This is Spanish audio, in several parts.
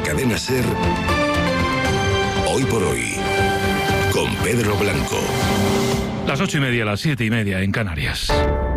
Cadena SER, Hoy por Hoy, con Pedro Blanco. Las 8:30, las 7:30 en Canarias.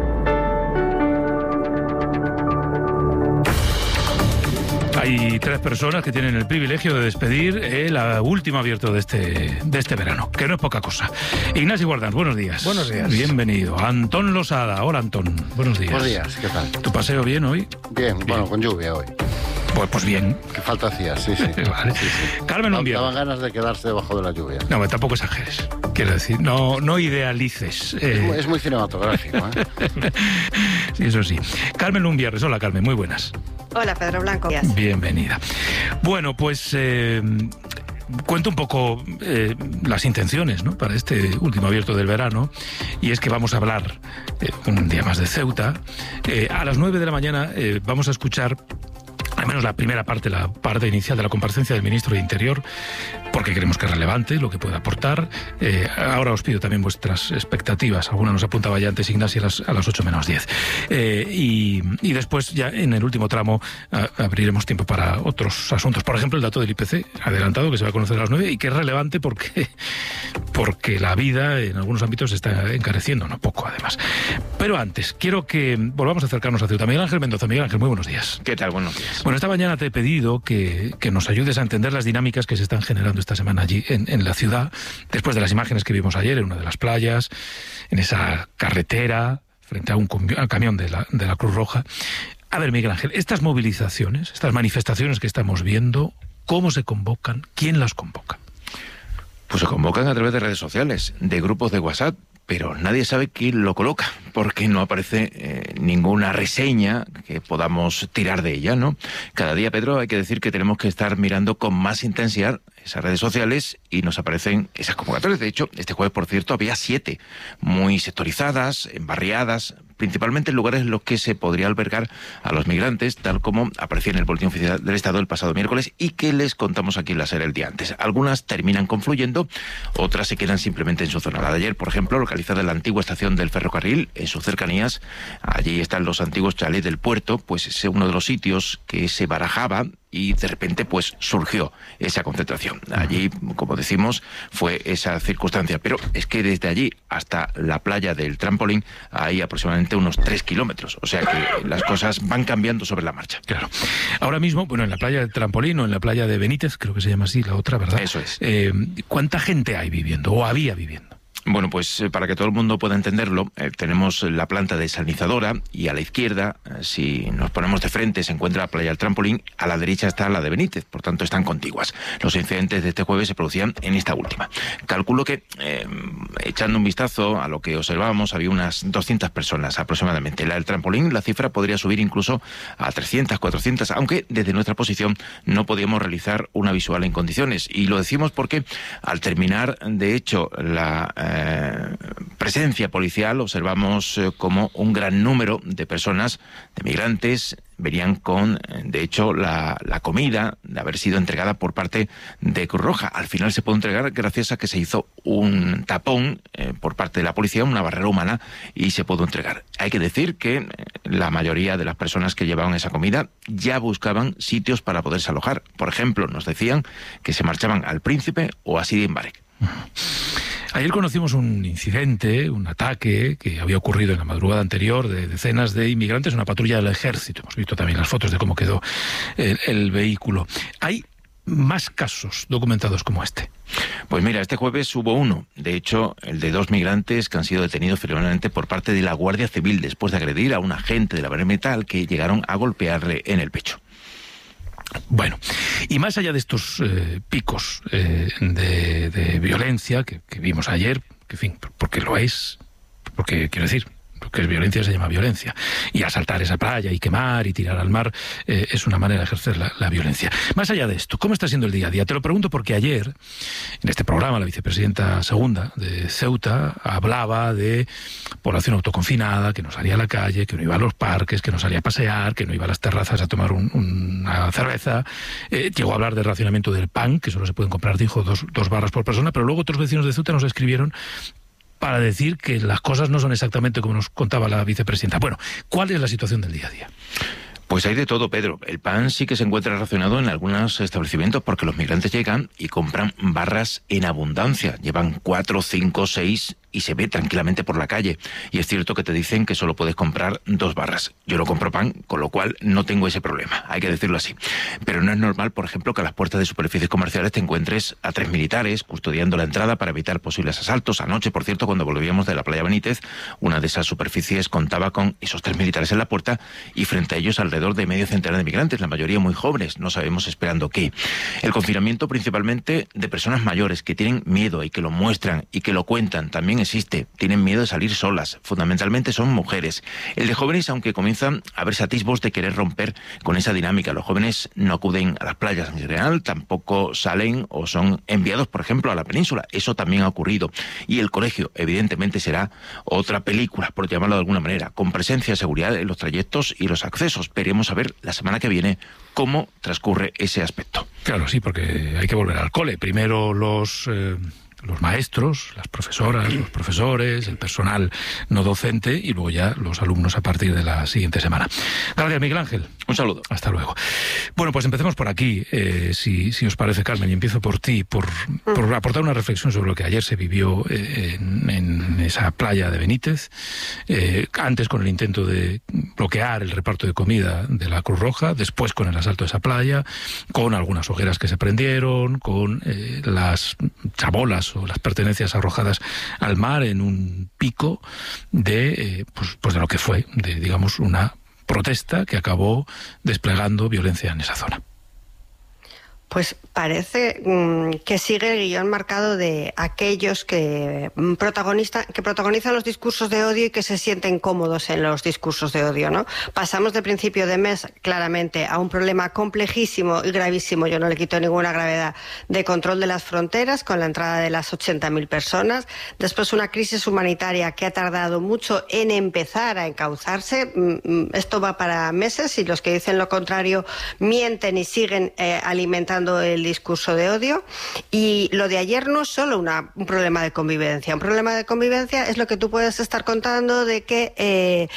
Hay 3 personas que tienen el privilegio de despedir el último abierto de este verano, que no es poca cosa. Ignacio Guardans, buenos días. Buenos días. Bienvenido. Antón Losada. Hola, Antón. Buenos días. Buenos días, ¿qué tal? ¿Tu paseo bien hoy? Bien, bueno, con lluvia hoy. Pues bien. ¿Qué falta hacía? Sí. Vale. Sí. Carmen Lumbier. Daban ganas de quedarse debajo de la lluvia. No, tampoco exageres. Quiero decir, no idealices. Es muy cinematográfico, ¿eh? Sí, eso sí. Carmen Lumbier. Hola, Carmen, muy buenas. Hola, Pedro Blanco. Bienvenida. Bueno, pues cuento un poco las intenciones, ¿no?, para este último abierto del verano, y es que vamos a hablar un día más de Ceuta. A las 9 de la mañana vamos a escuchar al menos la primera parte, la parte inicial de la comparecencia del ministro de Interior, porque creemos que es relevante lo que puede aportar. Ahora os pido también vuestras expectativas. Alguna nos apuntaba ya antes Ignacio a las 8 menos 10. Y después, ya en el último tramo, abriremos tiempo para otros asuntos. Por ejemplo, el dato del IPC adelantado, que se va a conocer a las 9 y que es relevante porque la vida en algunos ámbitos se está encareciendo, no poco además. Pero antes, quiero que volvamos a acercarnos a Ceuta. Miguel Ángel Mendoza. Miguel Ángel, muy buenos días. ¿Qué tal? Buenos días. Bueno, esta mañana te he pedido que nos ayudes a entender las dinámicas que se están generando esta semana allí en la ciudad, después de las imágenes que vimos ayer en una de las playas, en esa carretera, frente a un camión de la Cruz Roja. A ver, Miguel Ángel, estas movilizaciones, estas manifestaciones que estamos viendo, ¿cómo se convocan? ¿Quién las convoca? Pues se convocan a través de redes sociales, de grupos de WhatsApp, pero nadie sabe quién lo coloca, porque no aparece ninguna reseña que podamos tirar de ella, ¿no? Cada día, Pedro, hay que decir que tenemos que estar mirando con más intensidad esas redes sociales y nos aparecen esas convocatorias. De hecho, este jueves, por cierto, había 7, muy sectorizadas, embarriadas, principalmente en lugares en los que se podría albergar a los migrantes, tal como aparecía en el Boletín Oficial del Estado el pasado miércoles y que les contamos aquí en la SER el día antes. Algunas terminan confluyendo, otras se quedan simplemente en su zona. La de ayer, por ejemplo, localizada en la antigua estación del ferrocarril, en sus cercanías, allí están los antiguos chalés del puerto, pues es uno de los sitios que se barajaba y de repente pues surgió esa concentración. Allí, como decimos, fue esa circunstancia, pero es que desde allí hasta la playa del Trampolín hay aproximadamente unos 3 kilómetros, o sea que las cosas van cambiando sobre la marcha. Claro. Ahora mismo, bueno, en la playa del Trampolín o en la playa de Benítez, creo que se llama así la otra, ¿verdad? Eso es. ¿Cuánta gente hay viviendo o había viviendo? Bueno, pues para que todo el mundo pueda entenderlo, tenemos la planta desalinizadora y a la izquierda, si nos ponemos de frente, se encuentra la playa del Trampolín, a la derecha está la de Benítez, por tanto están contiguas. Los incidentes de este jueves se producían en esta última. Calculo que, echando un vistazo a lo que observábamos, había unas 200 personas aproximadamente. La del Trampolín, la cifra podría subir incluso a 300, 400, aunque desde nuestra posición no podíamos realizar una visual en condiciones. Y lo decimos porque al terminar, de hecho, la presencia policial, observamos como un gran número de personas, de migrantes, venían con, de hecho, la comida de haber sido entregada por parte de Cruz Roja. Al final se pudo entregar gracias a que se hizo un tapón por parte de la policía, una barrera humana, y se pudo entregar. Hay que decir que la mayoría de las personas que llevaban esa comida ya buscaban sitios para poderse alojar. Por ejemplo, nos decían que se marchaban al Príncipe o a Sidi Mbarek. Ayer conocimos un incidente, un ataque que había ocurrido en la madrugada anterior de decenas de inmigrantes, una patrulla del ejército. Hemos visto también las fotos de cómo quedó el vehículo. ¿Hay más casos documentados como este? Pues mira, este jueves hubo uno. De hecho, el de 2 migrantes que han sido detenidos finalmente por parte de la Guardia Civil después de agredir a un agente de la Brigada Metal que llegaron a golpearle en el pecho. Bueno, y más allá de estos picos de violencia que vimos ayer, que en fin, porque lo es, porque quiero decir, lo que es violencia se llama violencia, y asaltar esa playa y quemar y tirar al mar es una manera de ejercer la violencia. Más allá de esto, ¿cómo está siendo el día a día? Te lo pregunto porque ayer, en este programa, la vicepresidenta segunda de Ceuta hablaba de población autoconfinada, que no salía a la calle, que no iba a los parques, que no salía a pasear, que no iba a las terrazas a tomar una cerveza. Llegó a hablar del racionamiento del pan, que solo se pueden comprar, dijo, dos barras por persona, pero luego otros vecinos de Ceuta nos escribieron para decir que las cosas no son exactamente como nos contaba la vicepresidenta. Bueno, ¿cuál es la situación del día a día? Pues hay de todo, Pedro. El pan sí que se encuentra racionado en algunos establecimientos porque los migrantes llegan y compran barras en abundancia. Llevan 4, 5, 6 y se ve tranquilamente por la calle. Y es cierto que te dicen que solo puedes comprar 2 barras. Yo no compro pan, con lo cual no tengo ese problema, hay que decirlo así. Pero no es normal, por ejemplo, que a las puertas de superficies comerciales te encuentres a 3 militares custodiando la entrada para evitar posibles asaltos. Anoche, por cierto, cuando volvíamos de la playa Benítez, una de esas superficies contaba con esos 3 militares en la puerta y frente a ellos alrededor de medio centenar de migrantes, la mayoría muy jóvenes, no sabemos esperando qué. El confinamiento principalmente de personas mayores que tienen miedo y que lo muestran y que lo cuentan, también existe. Tienen miedo de salir solas, fundamentalmente son mujeres. El de jóvenes, aunque comienzan a verse atisbos de querer romper con esa dinámica. Los jóvenes no acuden a las playas en general, tampoco salen o son enviados, por ejemplo, a la península. Eso también ha ocurrido. Y el colegio, evidentemente, será otra película, por llamarlo de alguna manera, con presencia de seguridad en los trayectos y los accesos. Veremos a ver la semana que viene cómo transcurre ese aspecto. Claro, sí, porque hay que volver al cole. Primero los maestros, las profesoras, los profesores, el personal no docente y luego ya los alumnos a partir de la siguiente semana. Gracias, Miguel Ángel. Un saludo. Hasta luego. Bueno, pues empecemos por aquí, si os parece, Carmen, y empiezo por ti, por aportar una reflexión sobre lo que ayer se vivió en esa playa de Benítez, antes con el intento de bloquear el reparto de comida de la Cruz Roja, después con el asalto de esa playa, con algunas hogueras que se prendieron, con las chabolas o las pertenencias arrojadas al mar en un pico de pues de lo que fue, digamos, una protesta que acabó desplegando violencia en esa zona. Pues parece que sigue el guión marcado de aquellos que protagonizan los discursos de odio y que se sienten cómodos en los discursos de odio, ¿no? Pasamos de principio de mes claramente a un problema complejísimo y gravísimo, yo no le quito ninguna gravedad, de control de las fronteras con la entrada de las 80.000 personas, después una crisis humanitaria que ha tardado mucho en empezar a encauzarse. Esto va para meses y los que dicen lo contrario mienten y siguen alimentando el discurso de odio. Y lo de ayer no es solo un problema de convivencia. Un problema de convivencia es lo que tú puedes estar contando de que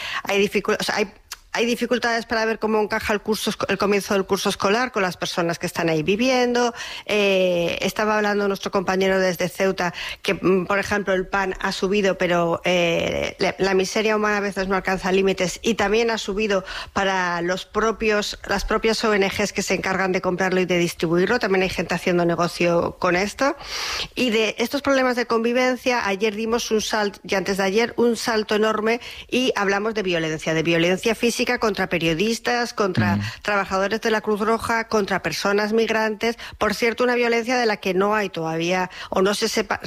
hay dificultades para ver cómo encaja el comienzo del curso escolar con las personas que están ahí viviendo. Estaba hablando nuestro compañero desde Ceuta que, por ejemplo, el pan ha subido, pero la miseria humana a veces no alcanza límites, y también ha subido para las propias ONGs que se encargan de comprarlo y de distribuirlo. También hay gente haciendo negocio con esto. Y de estos problemas de convivencia, ayer dimos un salto, y antes de ayer, un salto enorme, y hablamos de violencia física contra periodistas, contra trabajadores de la Cruz Roja, contra personas migrantes. Por cierto, una violencia de la que no hay todavía, o no se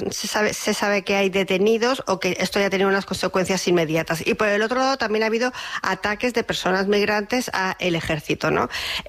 sabe que hay detenidos, o que esto ya tiene unas consecuencias inmediatas. Y por el otro lado también ha habido ataques de personas migrantes al ejército, ¿no?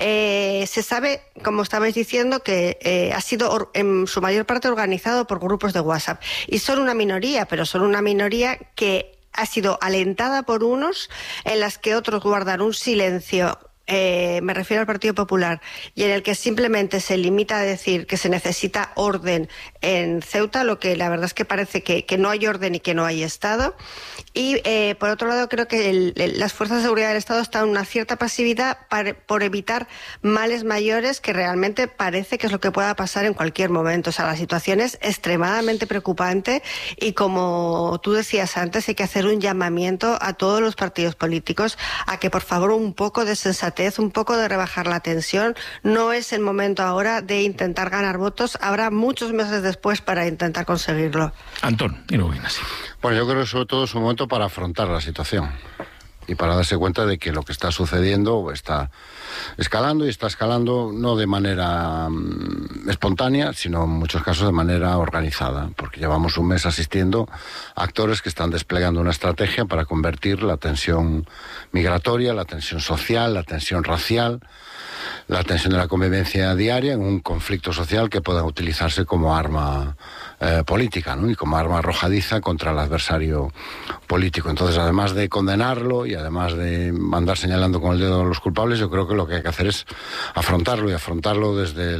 Se sabe, como estabais diciendo, que ha sido en su mayor parte organizado por grupos de WhatsApp. Y son una minoría, pero son una minoría que ha sido alentada por unos, en las que otros guardan un silencio, me refiero al Partido Popular, y en el que simplemente se limita a decir que se necesita orden en Ceuta, lo que la verdad es que parece que no hay orden y que no hay Estado. Y por otro lado, creo que las fuerzas de seguridad del Estado están en una cierta pasividad por evitar males mayores, que realmente parece que es lo que pueda pasar en cualquier momento. O sea, la situación es extremadamente preocupante, y como tú decías antes, hay que hacer un llamamiento a todos los partidos políticos a que, por favor, un poco de sensatez, un poco de rebajar la tensión. No es el momento ahora de intentar ganar votos, habrá muchos meses después para intentar conseguirlo. Antón, y luego viene así. Bueno, yo creo que sobre todo es un momento para afrontar la situación y para darse cuenta de que lo que está sucediendo está escalando, y está escalando no de manera espontánea, sino en muchos casos de manera organizada, porque llevamos un mes asistiendo a actores que están desplegando una estrategia para convertir la tensión migratoria, la tensión social, la tensión racial, la tensión de la convivencia diaria en un conflicto social que pueda utilizarse como arma política, ¿no? Y como arma arrojadiza contra el adversario político. Entonces, además de condenarlo y además de andar señalando con el dedo a los culpables, yo creo que lo que hay que hacer es afrontarlo, y afrontarlo desde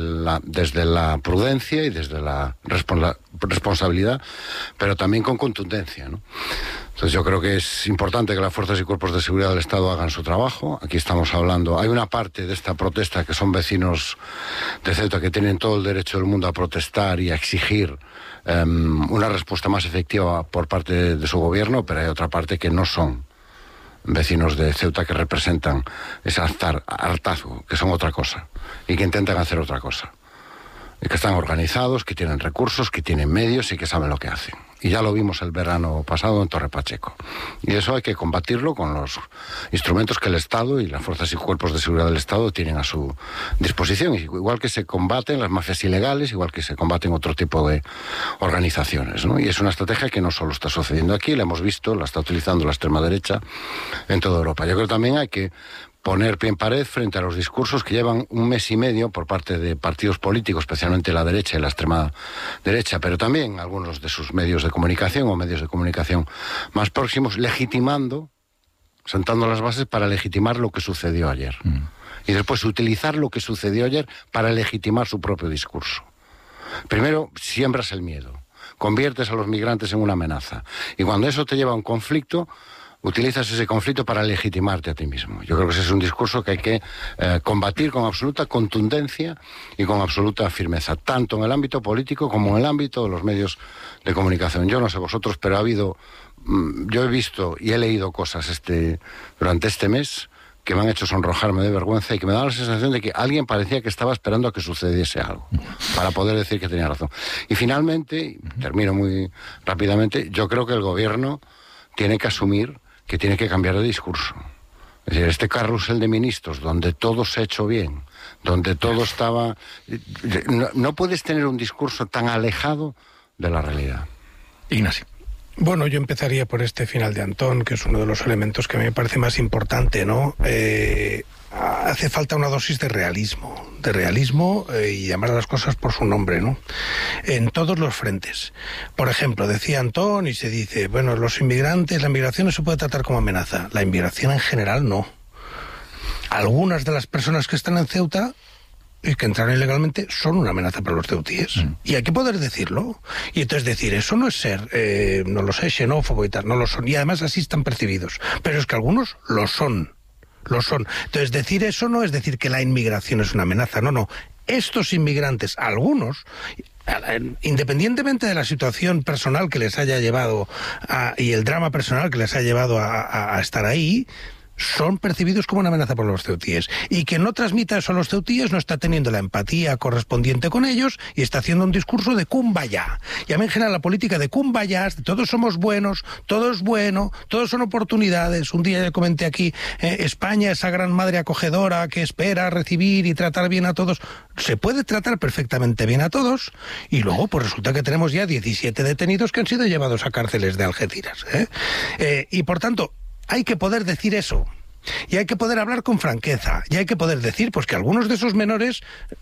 la prudencia y desde la responsabilidad, pero también con contundencia, ¿no? Entonces yo creo que es importante que las fuerzas y cuerpos de seguridad del Estado hagan su trabajo. Aquí estamos hablando, hay una parte de esta protesta que son vecinos de Ceuta que tienen todo el derecho del mundo a protestar y a exigir una respuesta más efectiva por parte de su gobierno, pero hay otra parte que no son vecinos de Ceuta, que representan ese hartazgo, que son otra cosa y que intentan hacer otra cosa. Y que están organizados, que tienen recursos, que tienen medios y que saben lo que hacen. Y ya lo vimos el verano pasado en Torre Pacheco. Y eso hay que combatirlo con los instrumentos que el Estado y las fuerzas y cuerpos de seguridad del Estado tienen a su disposición. Igual que se combaten las mafias ilegales, igual que se combaten otro tipo de organizaciones, ¿no? Y es una estrategia que no solo está sucediendo aquí, la hemos visto, la está utilizando la extrema derecha en toda Europa. Yo creo que también hay que poner pie en pared frente a los discursos que llevan un mes y medio por parte de partidos políticos, especialmente la derecha y la extrema derecha, pero también algunos de sus medios de comunicación o medios de comunicación más próximos, legitimando, sentando las bases para legitimar lo que sucedió ayer. Y después utilizar lo que sucedió ayer para legitimar su propio discurso. Primero, siembras el miedo, conviertes a los migrantes en una amenaza. Y cuando eso te lleva a un conflicto, utilizas ese conflicto para legitimarte a ti mismo. Yo creo que ese es un discurso que hay que combatir con absoluta contundencia y con absoluta firmeza, tanto en el ámbito político como en el ámbito de los medios de comunicación. Yo no sé vosotros, pero yo he visto y he leído cosas durante este mes que me han hecho sonrojarme de vergüenza y que me da la sensación de que alguien parecía que estaba esperando a que sucediese algo para poder decir que tenía razón. Y finalmente, termino muy rápidamente, yo creo que el gobierno tiene que asumir que tiene que cambiar de discurso. Es decir, este carrusel de ministros, donde todo se ha hecho bien, donde todo estaba... No puedes tener un discurso tan alejado de la realidad. Ignacio. Bueno, yo empezaría por este final de Antón, que es uno de los elementos que me parece más importante, ¿no? Hace falta una dosis de realismo y llamar a las cosas por su nombre, ¿no? En todos los frentes. Por ejemplo, decía Antón y se dice, bueno, los inmigrantes, la inmigración no se puede tratar como amenaza. La inmigración en general no. Algunas de las personas que están en Ceuta y que entraron ilegalmente son una amenaza para los ceutíes. Y hay que poder decirlo. Y entonces decir, eso no es ser, no lo sé, xenófobo y tal, no lo son. Y además así están percibidos. Pero es que algunos lo son. Lo son. Entonces decir eso no es decir que la inmigración es una amenaza. No, no. Estos inmigrantes, algunos, independientemente de la situación personal que les haya llevado y el drama personal que les haya llevado a estar ahí, son percibidos como una amenaza por los ceutíes. Y quien no transmita eso a los ceutíes no está teniendo la empatía correspondiente con ellos y está haciendo un discurso de kumbaya. Y a mí en general la política de kumbayas, de todos somos buenos, todo es bueno, todos son oportunidades. Un día ya comenté aquí, España, esa gran madre acogedora que espera recibir y tratar bien a todos. Se puede tratar perfectamente bien a todos y luego pues resulta que tenemos ya 17 detenidos que han sido llevados a cárceles de Algeciras. Y por tanto, hay que poder decir eso. Y hay que poder hablar con franqueza. Y hay que poder decir pues que algunos de esos menores,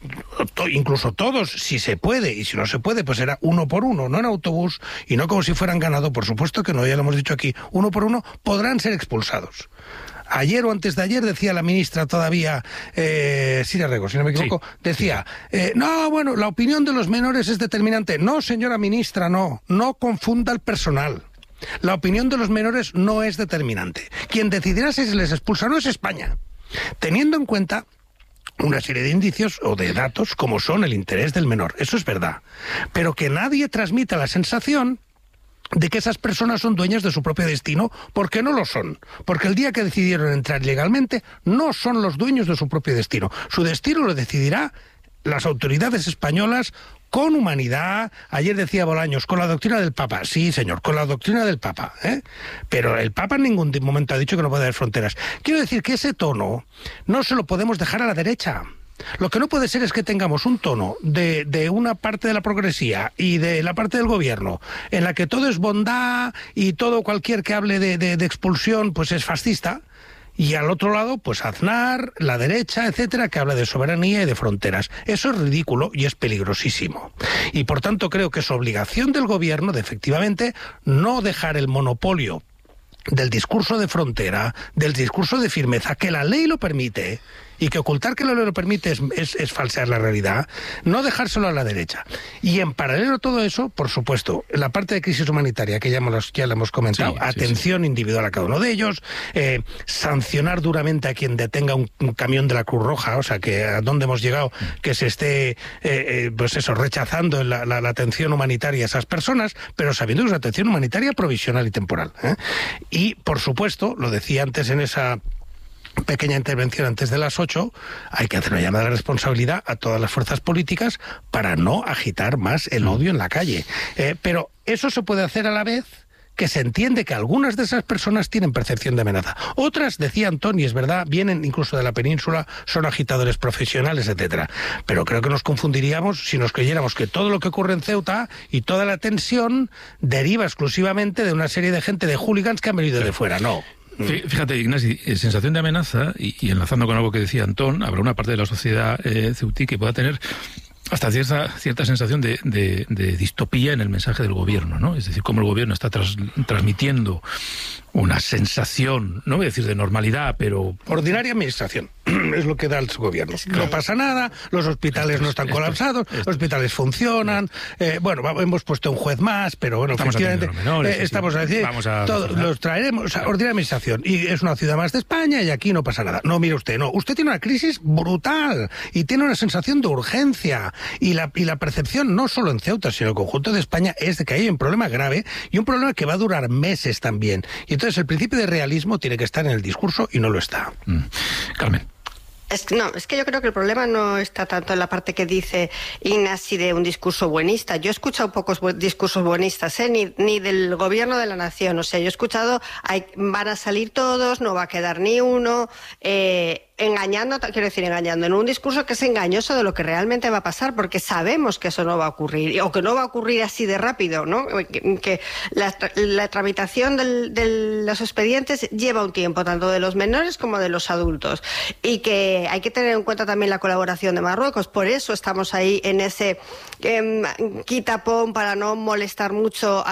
incluso todos, si se puede, y si no se puede, pues será uno por uno, no en autobús, y no como si fueran ganado, por supuesto que no, ya lo hemos dicho aquí, uno por uno, podrán ser expulsados. Ayer o antes de ayer decía la ministra todavía, Sira Rego, si no me equivoco, sí, decía, no, bueno, la opinión de los menores es determinante. No, señora ministra, no confunda el personal. La opinión de los menores no es determinante. Quien decidirá si se les expulsa no es España, teniendo en cuenta una serie de indicios o de datos como son el interés del menor. Eso es verdad. Pero que nadie transmita la sensación de que esas personas son dueñas de su propio destino, porque no lo son. Porque el día que decidieron entrar ilegalmente, no son los dueños de su propio destino. Su destino lo decidirá las autoridades españolas con humanidad. Ayer decía Bolaños, con la doctrina del Papa. Sí, señor, con la doctrina del Papa. Pero el Papa en ningún momento ha dicho que no puede haber fronteras. Quiero decir que ese tono no se lo podemos dejar a la derecha. Lo que no puede ser es que tengamos un tono de una parte de la progresía y de la parte del gobierno en la que todo es bondad y todo cualquier que hable de expulsión pues es fascista. Y al otro lado, pues Aznar, la derecha, etcétera, que habla de soberanía y de fronteras. Eso es ridículo y es peligrosísimo. Y por tanto creo que es obligación del gobierno de efectivamente no dejar el monopolio del discurso de frontera, del discurso de firmeza, que la ley lo permite y que ocultar que la ley lo permite es falsear la realidad, no dejárselo a la derecha. Y en paralelo a todo eso, por supuesto, la parte de crisis humanitaria, que ya la hemos comentado, atención individual a cada uno de ellos, sancionar duramente a quien detenga un camión de la Cruz Roja, o sea, que a dónde hemos llegado, que se esté, rechazando la atención humanitaria a esas personas, pero sabiendo que es una atención humanitaria provisional y temporal. Y, por supuesto, lo decía antes en esa pequeña intervención antes de las 8, hay que hacer una llamada de responsabilidad a todas las fuerzas políticas para no agitar más el odio en la calle. Pero eso se puede hacer a la vez que se entiende que algunas de esas personas tienen percepción de amenaza. Otras, decía Antón, y es verdad, vienen incluso de la península, son agitadores profesionales, etcétera. Pero creo que nos confundiríamos si nos creyéramos que todo lo que ocurre en Ceuta y toda la tensión deriva exclusivamente de una serie de gente de hooligans que han venido de fuera. No. Fíjate, Ignasi, sensación de amenaza, y enlazando con algo que decía Antón, habrá una parte de la sociedad ceutí que pueda tener hasta cierta sensación de distopía en el mensaje del gobierno, ¿no? Es decir, cómo el gobierno está transmitiendo una sensación, no voy a decir de normalidad, pero... Ordinaria administración, es lo que da el gobierno. No pasa nada, los hospitales no están colapsados, los hospitales funcionan, hemos puesto un juez más, pero bueno, estamos efectivamente, estamos a decir, los traeremos, o sea, ordinaria administración, y es una ciudad más de España y aquí no pasa nada. No, mire usted, usted tiene una crisis brutal y tiene una sensación de urgencia, y la percepción no solo en Ceuta, sino en el conjunto de España, es de que hay un problema grave y un problema que va a durar meses también. Y entonces el principio de realismo tiene que estar en el discurso y no lo está. Carmen. Es que yo creo que el problema no está tanto en la parte que dice Ignasi de un discurso buenista. Yo he escuchado pocos discursos buenistas, ni del gobierno de la nación. O sea, yo he escuchado, van a salir todos, no va a quedar ni uno, engañando en un discurso que es engañoso de lo que realmente va a pasar, porque sabemos que eso no va a ocurrir, o que no va a ocurrir así de rápido, ¿no? Que la tramitación de los expedientes lleva un tiempo, tanto de los menores como de los adultos, y que hay que tener en cuenta también la colaboración de Marruecos. Por eso estamos ahí en ese quitapón para no molestar mucho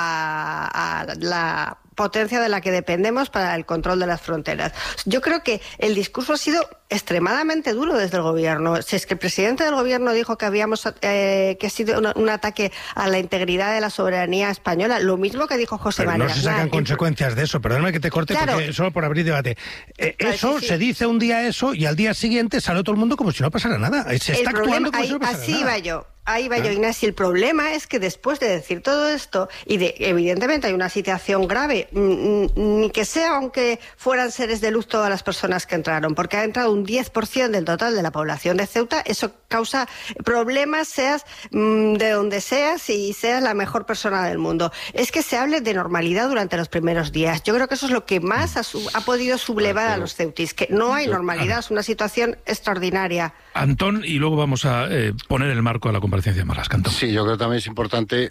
a la potencia de la que dependemos para el control de las fronteras. Yo creo que el discurso ha sido extremadamente duro desde el gobierno. Si es que el presidente del gobierno dijo que ha sido un ataque a la integridad de la soberanía española, lo mismo que dijo José María Aznar. No se sacan consecuencias de eso, perdóname que te corte, claro, porque solo por abrir debate. Sí. Se dice un día eso y al día siguiente sale todo el mundo como si no pasara nada. Se está actuando como si no pasara nada. Ahí va yo, Ignasi. El problema es que después de decir todo esto, evidentemente hay una situación grave, ni que sea aunque fueran seres de luz todas las personas que entraron, porque ha entrado un 10% del total de la población de Ceuta, eso causa problemas, seas de donde seas y seas la mejor persona del mundo. Es que se hable de normalidad durante los primeros días. Yo creo que eso es lo que más ha podido sublevar a los ceutis, que no hay normalidad, es una situación extraordinaria. Antón, y luego vamos a poner el marco a la comparecencia de Marlaska. Antón. Sí, yo creo que también es importante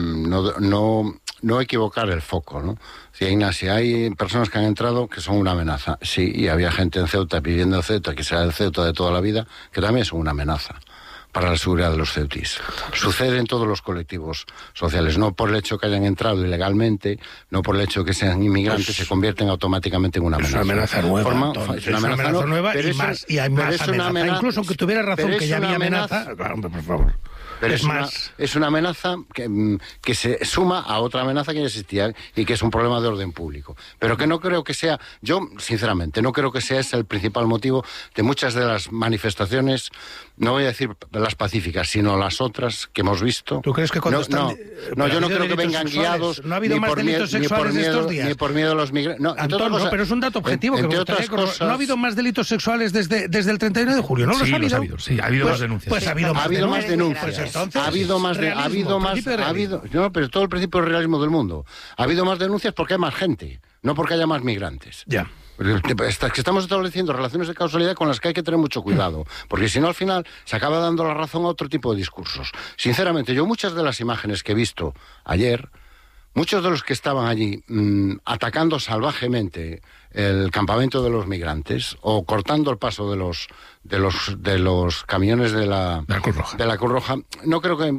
no equivocar el foco, ¿no? Sí, Ignacio, hay personas que han entrado que son una amenaza. Sí, y había gente en Ceuta viviendo en Ceuta, que será el Ceuta de toda la vida, que también son una amenaza para la seguridad de los ceutíes. Sucede en todos los colectivos sociales, no por el hecho que hayan entrado ilegalmente, no por el hecho que sean inmigrantes, se convierten automáticamente en una amenaza. Es una amenaza nueva. Es una amenaza nueva y hay más amenaza. Incluso aunque tuviera razón que ya había amenaza, hombre, por favor. Pero es una amenaza que se suma a otra amenaza que ya existía y que es un problema de orden público. Pero que no creo que sea, yo sinceramente, no creo que sea ese el principal motivo de muchas de las manifestaciones, no voy a decir las pacíficas, sino las otras que hemos visto. ¿Tú crees que cuando yo no creo que vengan guiados no ha habido más delitos sexuales estos días? Ni por miedo a los migrantes. No, Antón, pero es un dato objetivo. No ha habido más delitos sexuales desde el 31 de julio, ¿no? Sí, ha habido más denuncias. Pues ha habido más denuncias. Entonces, ha habido más, no, pero todo el principio del realismo del mundo. Ha habido más denuncias porque hay más gente, no porque haya más migrantes. Ya. Estamos estableciendo relaciones de causalidad con las que hay que tener mucho cuidado, porque si no al final se acaba dando la razón a otro tipo de discursos. Sinceramente, yo muchas de las imágenes que he visto ayer, muchos de los que estaban allí atacando salvajemente el campamento de los migrantes o cortando el paso de los camiones de la Cruz Roja, no creo que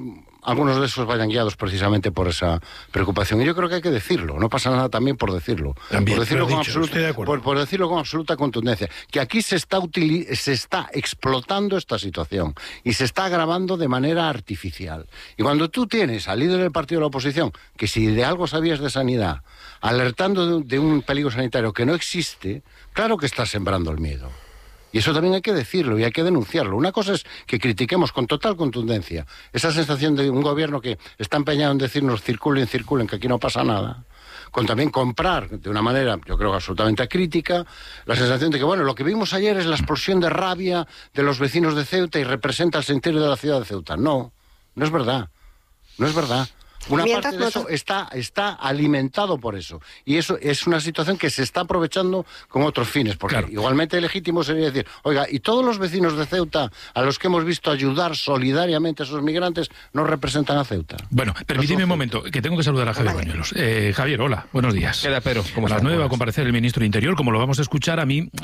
algunos de esos vayan guiados precisamente por esa preocupación. Y yo creo que hay que decirlo, no pasa nada también por decirlo. También, por decirlo con dicho, por decirlo con absoluta contundencia. Que aquí se está explotando esta situación y se está agravando de manera artificial. Y cuando tú tienes al líder del partido de la oposición, que si de algo sabías de sanidad, alertando de un peligro sanitario que no existe, claro que estás sembrando el miedo. Y eso también hay que decirlo y hay que denunciarlo. Una cosa es que critiquemos con total contundencia esa sensación de un gobierno que está empeñado en decirnos circulen, que aquí no pasa nada. Con también comprar de una manera, yo creo, absolutamente crítica, la sensación de que, bueno, lo que vimos ayer es la explosión de rabia de los vecinos de Ceuta y representa el sentir de la ciudad de Ceuta. No, no es verdad. No es verdad. Una parte de eso está alimentado por eso. Y eso es una situación que se está aprovechando con otros fines. Porque igualmente legítimo sería decir, oiga, y todos los vecinos de Ceuta a los que hemos visto ayudar solidariamente a esos migrantes no representan a Ceuta. Bueno, permíteme un momento, que tengo que saludar a Javier Bañuelos. Javier, hola, buenos días. ¿Qué tal, Pedro? A las 9 va a comparecer el ministro de Interior. Como lo vamos a escuchar, a mí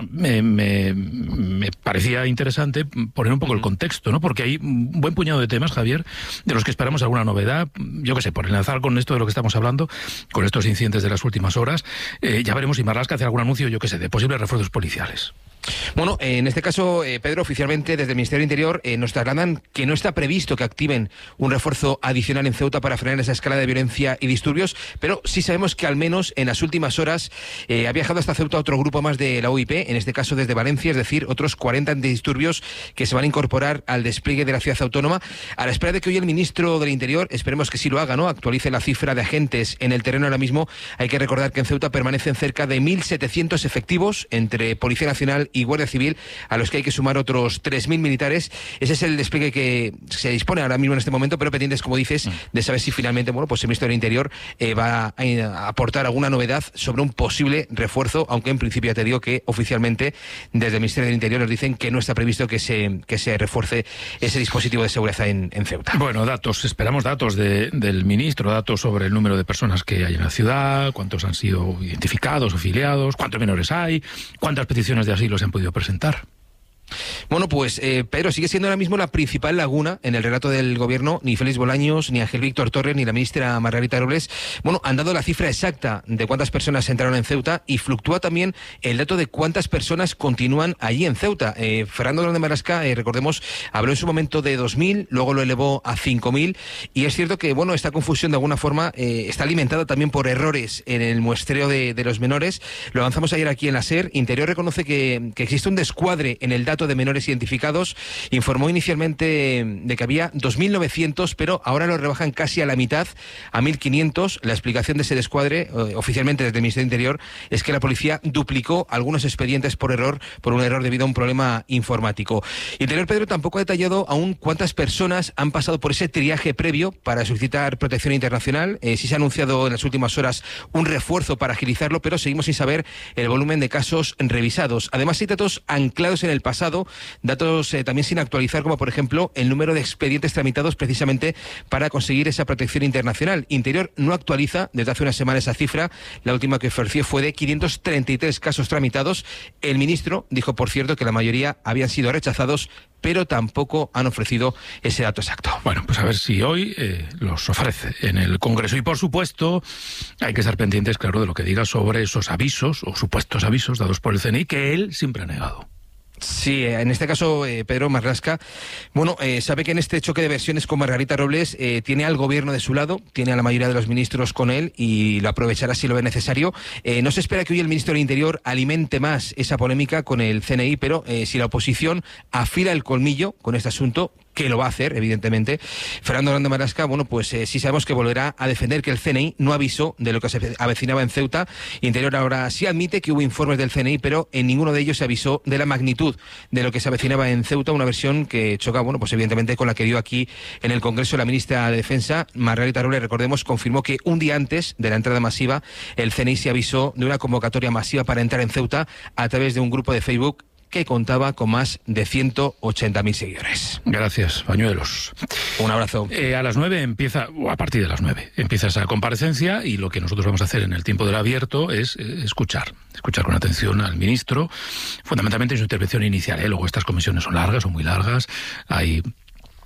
me parecía interesante poner un poco el contexto, ¿no? Porque hay un buen puñado de temas, Javier, de los que esperamos alguna novedad. Yo qué sé, por enlazar con esto de lo que estamos hablando, con estos incidentes de las últimas horas, ya veremos si Marlaska hace algún anuncio, yo qué sé, de posibles refuerzos policiales. Bueno, en este caso, Pedro, oficialmente desde el Ministerio del Interior nos trasladan que no está previsto que activen un refuerzo adicional en Ceuta para frenar esa escala de violencia y disturbios, pero sí sabemos que al menos en las últimas horas ha viajado hasta Ceuta otro grupo más de la OIP, en este caso desde Valencia, es decir, otros 40 antidisturbios que se van a incorporar al despliegue de la ciudad autónoma, a la espera de que hoy el ministro del Interior, esperemos que sí lo haga, ¿no?, actualice la cifra de agentes en el terreno. Ahora mismo hay que recordar que en Ceuta permanecen cerca de 1.700 efectivos entre Policía Nacional y Guardia Civil, a los que hay que sumar otros 3.000 militares. Ese es el despliegue que se dispone ahora mismo en este momento, pero pendientes, como dices, de saber si finalmente, bueno, pues el ministro del Interior va a aportar alguna novedad sobre un posible refuerzo, aunque en principio ya te digo que oficialmente desde el Ministerio del Interior nos dicen que no está previsto que se refuerce ese dispositivo de seguridad en Ceuta. Bueno, esperamos datos del ministro, datos sobre el número de personas que hay en la ciudad, cuántos han sido identificados, afiliados, cuántos menores hay, cuántas peticiones de asilo se han podido presentar. Bueno, pues Pedro, sigue siendo ahora mismo la principal laguna en el relato del gobierno. Ni Félix Bolaños, ni Ángel Víctor Torres, ni la ministra Margarita Robles, bueno, han dado la cifra exacta de cuántas personas entraron en Ceuta, y fluctúa también el dato de cuántas personas continúan allí en Ceuta. Fernando Grande Marlaska, recordemos, habló en su momento de 2.000, luego lo elevó a 5.000, y es cierto que, bueno, esta confusión de alguna forma está alimentada también por errores en el muestreo de los menores. Lo avanzamos ayer aquí en la SER. Interior reconoce que existe un descuadre en el dato de menores identificados. Informó inicialmente de que había 2.900, pero ahora lo rebajan casi a la mitad, a 1.500. La explicación de ese descuadre, oficialmente desde el Ministerio del Interior, es que la policía duplicó algunos expedientes por un error debido a un problema informático. Interior, Pedro, tampoco ha detallado aún cuántas personas han pasado por ese triaje previo para solicitar protección internacional. Sí se ha anunciado en las últimas horas un refuerzo para agilizarlo, pero seguimos sin saber el volumen de casos revisados. Además, hay datos anclados en el pasado, datos también sin actualizar, como por ejemplo el número de expedientes tramitados precisamente para conseguir esa protección internacional. Interior no actualiza desde hace una semana esa cifra. La última que ofreció fue de 533 casos tramitados. El ministro dijo, por cierto, que la mayoría habían sido rechazados, pero tampoco han ofrecido ese dato exacto. Bueno, pues a ver si hoy los ofrece en el Congreso. Y por supuesto, hay que estar pendientes, claro, de lo que diga sobre esos avisos o supuestos avisos dados por el CNI, que él siempre ha negado. Sí, en este caso, Pedro Marlaska, bueno, sabe que en este choque de versiones con Margarita Robles tiene al gobierno de su lado, tiene a la mayoría de los ministros con él y lo aprovechará si lo ve necesario. No se espera que hoy el ministro del Interior alimente más esa polémica con el CNI, pero si la oposición afila el colmillo con este asunto, que lo va a hacer, evidentemente, Fernando Grande Marlaska, bueno, pues sí sabemos que volverá a defender que el CNI no avisó de lo que se avecinaba en Ceuta. Interior ahora sí admite que hubo informes del CNI, pero en ninguno de ellos se avisó de la magnitud de lo que se avecinaba en Ceuta, una versión que choca, bueno, pues evidentemente con la que dio aquí en el Congreso la ministra de Defensa, Margarita Robles. Recordemos, confirmó que un día antes de la entrada masiva, el CNI se avisó de una convocatoria masiva para entrar en Ceuta a través de un grupo de Facebook que contaba con más de 180.000 seguidores. Gracias, Bañuelos. Un abrazo. A las 9 empieza, o a partir de las 9, empieza esa comparecencia, y lo que nosotros vamos a hacer en el tiempo del abierto es escuchar con atención al ministro, fundamentalmente en su intervención inicial. Luego estas comisiones son largas, son muy largas, hay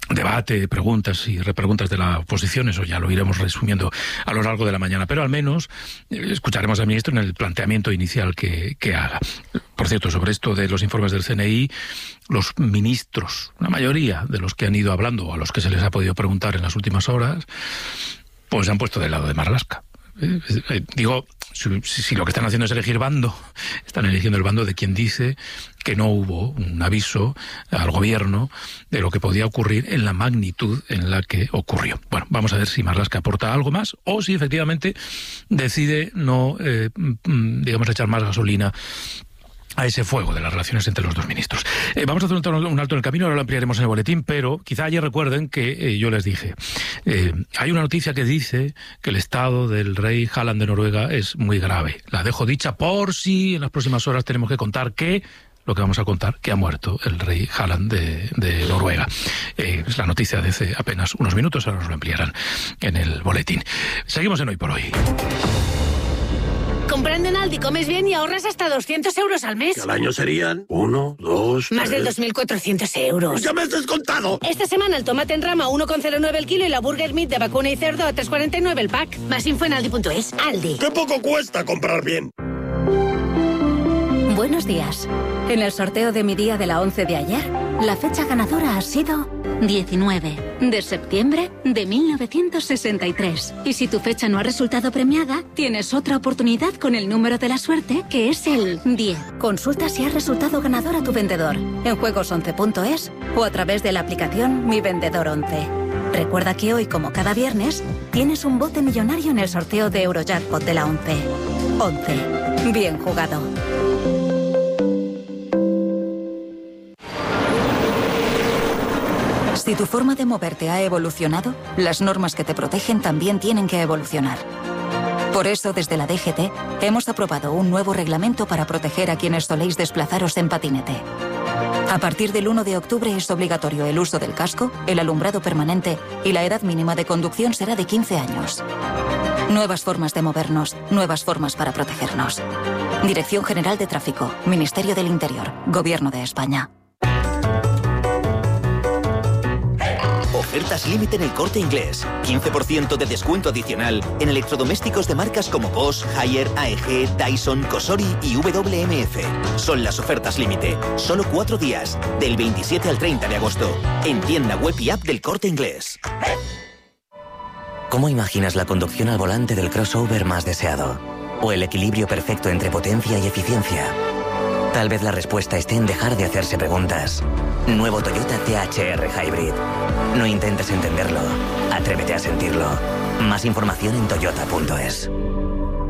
debate, preguntas y repreguntas de la oposición, eso ya lo iremos resumiendo a lo largo de la mañana, pero al menos escucharemos al ministro en el planteamiento inicial que haga. Por cierto, sobre esto de los informes del CNI, los ministros, la mayoría de los que han ido hablando, o a los que se les ha podido preguntar en las últimas horas, pues se han puesto del lado de Marlaska. Digo, si lo que están haciendo es elegir bando, están eligiendo el bando de quien dice que no hubo un aviso al gobierno de lo que podía ocurrir en la magnitud en la que ocurrió. Bueno, vamos a ver si Marlaska aporta algo más o si efectivamente decide no, digamos, echar más gasolina a ese fuego de las relaciones entre los dos ministros. Vamos a hacer un alto en el camino, ahora lo ampliaremos en el boletín, pero quizá ayer recuerden que yo les dije, hay una noticia que dice que el estado del rey Harald de Noruega es muy grave. La dejo dicha por si en las próximas horas tenemos que contar lo que vamos a contar, que ha muerto el rey Harald de Noruega. Es la noticia de hace apenas unos minutos, ahora nos lo ampliarán en el boletín. Seguimos en Hoy por Hoy. Comprando en Aldi comes bien y ahorras hasta 200 euros al mes. Que al año serían 1, 2, Más de 2.400 euros. ¡Ya me has descontado! Esta semana el tomate en rama 1,09 el kilo y la burger meat de vacuna y cerdo a 3,49 el pack. Más info en aldi.es. Aldi. ¡Qué poco cuesta comprar bien! Buenos días. En el sorteo de mi día de la 11 de ayer, la fecha ganadora ha sido 19 de septiembre de 1963. Y si tu fecha no ha resultado premiada, tienes otra oportunidad con el número de la suerte, que es el 10. Consulta si ha resultado ganador a tu vendedor en juegos11.es o a través de la aplicación Mi Vendedor 11. Recuerda que hoy, como cada viernes, tienes un bote millonario en el sorteo de Eurojackpot de la 11. 11. Bien jugado. Si tu forma de moverte ha evolucionado, las normas que te protegen también tienen que evolucionar. Por eso, desde la DGT, hemos aprobado un nuevo reglamento para proteger a quienes soléis desplazaros en patinete. A partir del 1 de octubre es obligatorio el uso del casco, el alumbrado permanente y la edad mínima de conducción será de 15 años. Nuevas formas de movernos, nuevas formas para protegernos. Dirección General de Tráfico, Ministerio del Interior, Gobierno de España. Ofertas límite en El Corte Inglés. 15% de descuento adicional en electrodomésticos de marcas como Bosch, Haier, AEG, Dyson, Cosori y WMF. Son las ofertas límite. Solo 4 días, del 27 al 30 de agosto. En tienda web y app del Corte Inglés. ¿Cómo imaginas la conducción al volante del crossover más deseado? ¿O el equilibrio perfecto entre potencia y eficiencia? Tal vez la respuesta esté en dejar de hacerse preguntas. Nuevo Toyota THR Hybrid. No intentes entenderlo. Atrévete a sentirlo. Más información en toyota.es.